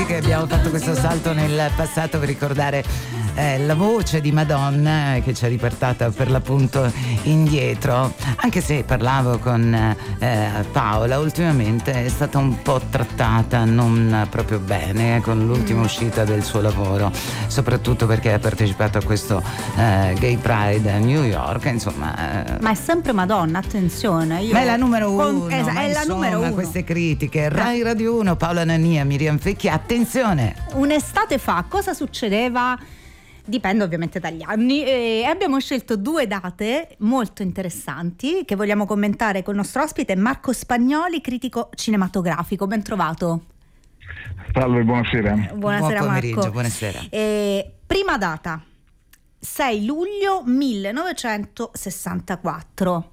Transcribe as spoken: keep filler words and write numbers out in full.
così che abbiamo fatto questo salto nel passato per ricordare eh, la voce di Madonna che ci ha riportata per l'appunto indietro, anche se parlavo con eh, Paola, ultimamente è stata un po' trattata non proprio bene con l'ultima mm. uscita del suo lavoro, soprattutto perché ha partecipato a questo eh, Gay Pride a New York, insomma eh. ma è sempre Madonna, attenzione, io ma è la numero uno, con, es- ma è insomma, la numero uno. Queste critiche, Rai Radio uno, Paola Nania, Miriam Fecchi, attenzione. Un'estate fa cosa succedeva? Dipende ovviamente dagli anni, e abbiamo scelto due date molto interessanti che vogliamo commentare con il nostro ospite Marco Spagnoli, critico cinematografico. Ben trovato. Salve, buonasera. Buonasera. Buon pomeriggio, Marco. buonasera. Eh, prima data sei luglio millenovecentosessantaquattro.